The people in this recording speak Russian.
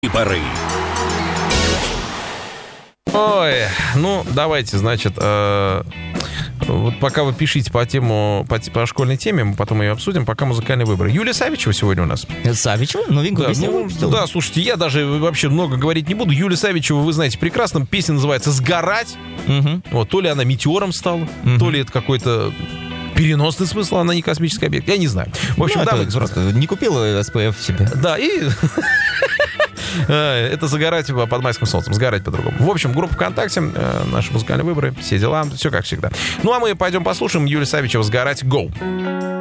Поры. Ой, ну, давайте, значит, вот пока вы пишите по школьной теме, мы потом ее обсудим, пока музыкальный выбор. Юлия Савичева сегодня у нас. Савичева? Новинку песню выпустила? Да, слушайте, я даже вообще много говорить не буду. Юлия Савичева, вы знаете прекрасно, песня называется «Сгорать». Вот, то ли она метеором стала, то ли это какой-то переносный смысл, она не космический объект, я не знаю. В общем, да, просто не купила СПФ себе. Да, и... Это «Загорать под майским солнцем», «Сгорать» по-другому. В общем, группа ВКонтакте, наши музыкальные выборы, все дела, все как всегда. Ну, а мы пойдем послушаем Юлию Савичеву «Сгорать». Go!